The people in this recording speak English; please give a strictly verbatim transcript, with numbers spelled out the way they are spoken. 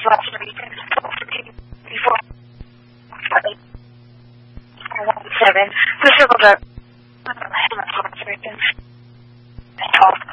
last week before seven. We circled up. I don't know, last week and talked.